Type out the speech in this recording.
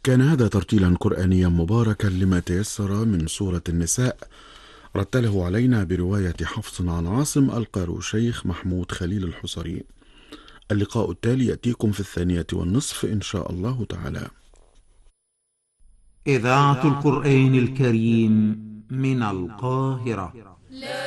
كان هذا ترتيلا قرآنيا مباركا لما تيسر من سورة النساء، رتله علينا برواية حفص عن عاصم القارئ شيخ محمود خليل الحصري. اللقاء التالي يأتيكم في 2:30 إن شاء الله تعالى. إذاعة القرآن الكريم من القاهرة.